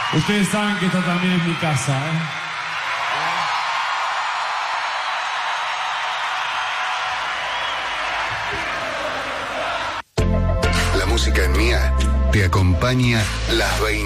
Ustedes saben que esta también es mi casa, ¿eh? La música en Mía te acompaña las 20.